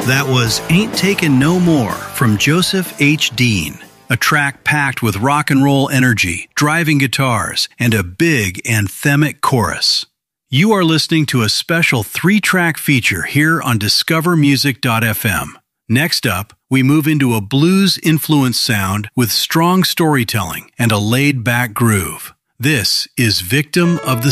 That was Ain't Taken No More from Joseph H. Dean, a track packed with rock and roll energy, driving guitars, and a big anthemic chorus. You are listening to a special 3-track feature here on discovermusic.fm. Next up, we move into a blues-influenced sound with strong storytelling and a laid-back groove. This is Victim of the